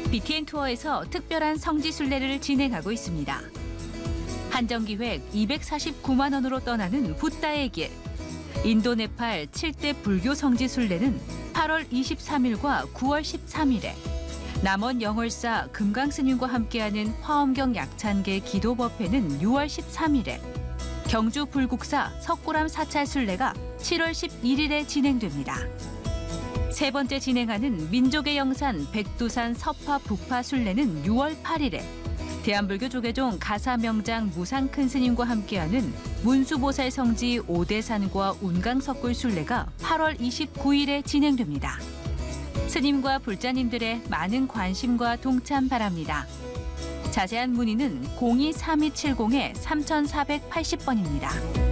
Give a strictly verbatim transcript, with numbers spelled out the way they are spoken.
비티엔 투어에서 특별한 성지순례를 진행하고 있습니다. 한정기획 이백사십구만 원으로 떠나는 붓다의 길. 인도 네팔 칠 대 불교 성지순례는 팔월 이십삼일과 구월 십삼일에 남원 영월사 금강스님과 함께하는 화엄경 약찬계 기도법회는 유월 십삼일에 경주 불국사 석굴암 사찰순례가 칠월 십일일에 진행됩니다. 세 번째 진행하는 민족의 영산 백두산 서파 북파 순례는 유월 팔일에 대한불교 조계종 가사명장 무상큰스님과 함께하는 문수보살 성지 오대산과 운강석굴 순례가 팔월 이십구일에 진행됩니다. 스님과 불자님들의 많은 관심과 동참 바랍니다. 자세한 문의는 공이 삼이칠공 삼사팔십 번입니다.